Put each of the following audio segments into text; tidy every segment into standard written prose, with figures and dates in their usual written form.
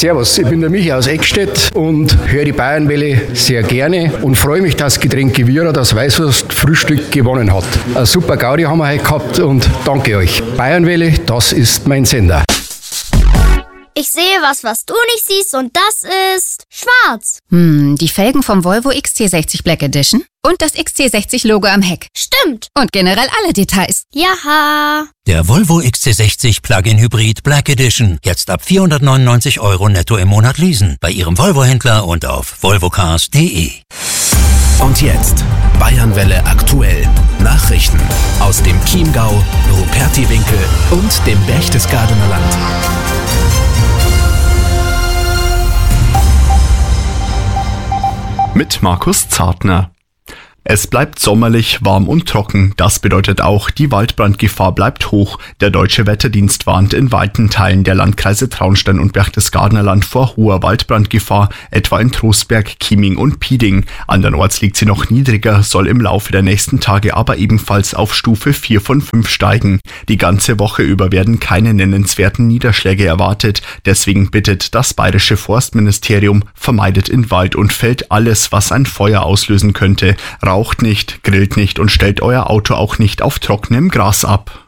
Servus, ich bin der Michi aus Eckstedt und höre die Bayernwelle sehr gerne und freue mich, dass Getränke Vira das Weißwurst-Frühstück gewonnen hat. Eine super Gaudi haben wir heute gehabt und danke euch. Bayernwelle, das ist mein Sender. Ich sehe was du nicht siehst und das ist schwarz. Die Felgen vom Volvo XC60 Black Edition und das XC60-Logo am Heck. Stimmt. Und generell alle Details. Jaha. Der Volvo XC60 Plug-in Hybrid Black Edition. Jetzt ab 499 € netto im Monat leasen. Bei Ihrem Volvo-Händler und auf volvocars.de. Und jetzt Bayernwelle aktuell. Nachrichten aus dem Chiemgau, Rupertiwinkel und dem Berchtesgadener Land. Mit Markus Zartner. Es bleibt sommerlich, warm und trocken. Das bedeutet auch, die Waldbrandgefahr bleibt hoch. Der Deutsche Wetterdienst warnt in weiten Teilen der Landkreise Traunstein und Berchtesgadener Land vor hoher Waldbrandgefahr, etwa in Trostberg, Chieming und Pieding. Andernorts liegt sie noch niedriger, soll im Laufe der nächsten Tage aber ebenfalls auf Stufe 4 von 5 steigen. Die ganze Woche über werden keine nennenswerten Niederschläge erwartet. Deswegen bittet das Bayerische Forstministerium, vermeidet in Wald und Feld alles, was ein Feuer auslösen könnte. Raucht nicht, grillt nicht und stellt euer Auto auch nicht auf trockenem Gras ab.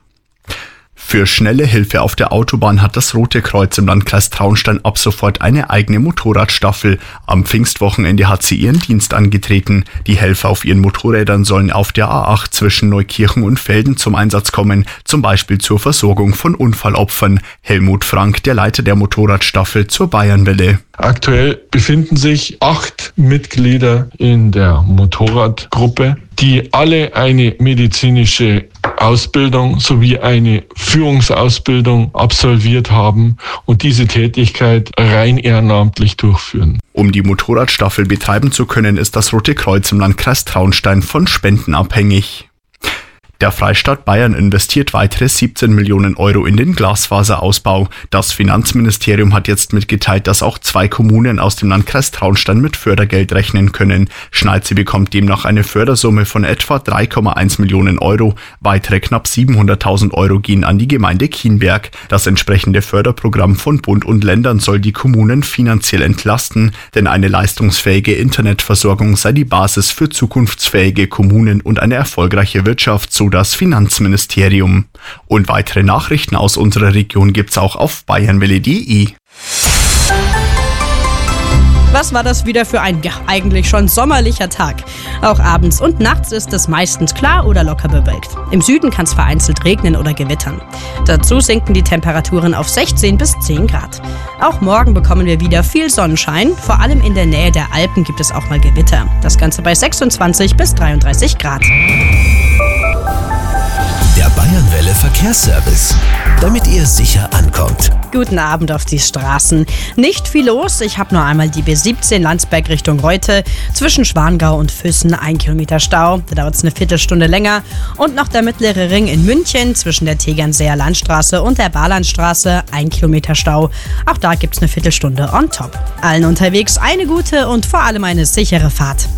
Für schnelle Hilfe auf der Autobahn hat das Rote Kreuz im Landkreis Traunstein ab sofort eine eigene Motorradstaffel. Am Pfingstwochenende hat sie ihren Dienst angetreten. Die Helfer auf ihren Motorrädern sollen auf der A8 zwischen Neukirchen und Velden zum Einsatz kommen, zum Beispiel zur Versorgung von Unfallopfern. Helmut Frank, der Leiter der Motorradstaffel, zur Bayernwelle. Aktuell befinden sich 8 Mitglieder in der Motorradgruppe, die alle eine medizinische Ausbildung sowie eine Führungsausbildung absolviert haben und diese Tätigkeit rein ehrenamtlich durchführen. Um die Motorradstaffel betreiben zu können, ist das Rote Kreuz im Landkreis Traunstein von Spenden abhängig. Der Freistaat Bayern investiert weitere 17 Millionen € in den Glasfaserausbau. Das Finanzministerium hat jetzt mitgeteilt, dass auch 2 Kommunen aus dem Landkreis Traunstein mit Fördergeld rechnen können. Schneidsee bekommt demnach eine Fördersumme von etwa 3,1 Millionen €. Weitere knapp 700.000 € gehen an die Gemeinde Kienberg. Das entsprechende Förderprogramm von Bund und Ländern soll die Kommunen finanziell entlasten, denn eine leistungsfähige Internetversorgung sei die Basis für zukunftsfähige Kommunen und eine erfolgreiche Wirtschaft, so das Finanzministerium. Und weitere Nachrichten aus unserer Region gibt's auch auf bayernwelle.de. Was war das wieder für ein eigentlich schon sommerlicher Tag? Auch abends und nachts ist es meistens klar oder locker bewölkt. Im Süden kann es vereinzelt regnen oder gewittern. Dazu sinken die Temperaturen auf 16 bis 10 Grad. Auch morgen bekommen wir wieder viel Sonnenschein. Vor allem in der Nähe der Alpen gibt es auch mal Gewitter. Das Ganze bei 26 bis 33 Grad. Der Bayernwelle Verkehrsservice, damit ihr sicher ankommt. Guten Abend auf die Straßen. Nicht viel los. Ich habe nur einmal die B17 Landsberg Richtung Reute. Zwischen Schwangau und Füssen 1 Kilometer Stau. Da dauert es eine Viertelstunde länger. Und noch der mittlere Ring in München zwischen der Tegernseer Landstraße und der Barlandstraße 1 Kilometer Stau. Auch da gibt es eine Viertelstunde on top. Allen unterwegs eine gute und vor allem eine sichere Fahrt.